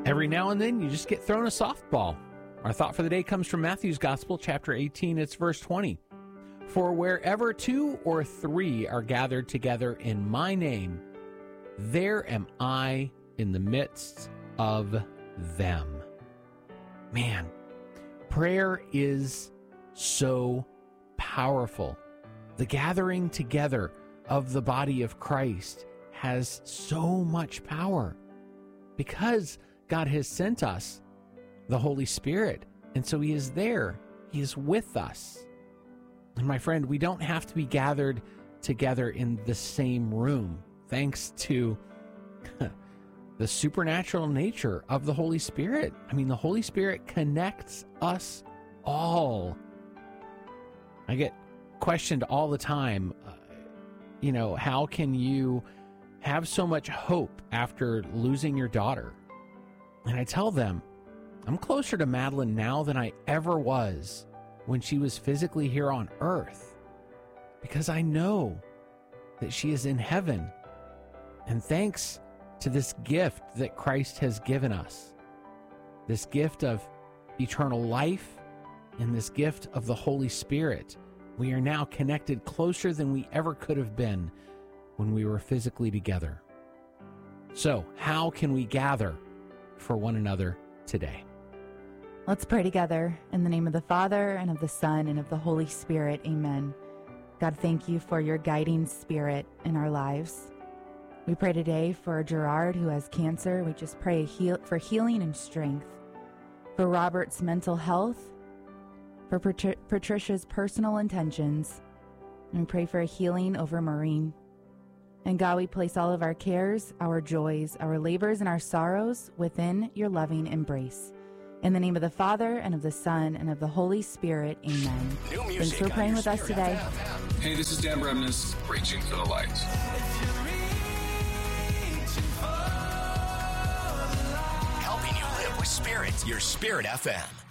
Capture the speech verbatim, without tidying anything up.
Every now and then, you just get thrown a softball. Our thought for the day comes from Matthew's Gospel, chapter eighteen. It's verse twenty. For wherever two or three are gathered together in my name, there am I in the midst of them. Man, prayer is so powerful. The gathering together of the body of Christ has so much power because God has sent us the Holy Spirit. And so he is there. He is with us. And my friend, we don't have to be gathered together in the same room, thanks to the supernatural nature of the Holy Spirit. I mean, the Holy Spirit connects us all. I get questioned all the time, uh, you know, how can you have so much hope after losing your daughter? And I tell them, I'm closer to Madeline now than I ever was when she was physically here on earth, because I know that she is in heaven. And thanks to this gift that Christ has given us, this gift of eternal life and this gift of the Holy Spirit, we are now connected closer than we ever could have been when we were physically together. So, how can we gather for one another today? Let's pray together in the name of the Father and of the Son and of the Holy Spirit. Amen. God, thank you for your guiding spirit in our lives. We pray today for Gerard, who has cancer. We just pray heal- for healing and strength. For Robert's mental health. For Pat- Patricia's personal intentions. And we pray for a healing over Maureen. And God, we place all of our cares, our joys, our labors, and our sorrows within your loving embrace. In the name of the Father, and of the Son, and of the Holy Spirit. Amen. Thanks for praying with us today. Hey, this is Dan Bremnes, Reaching for the Light. Helping you live with Spirit, your Spirit F M.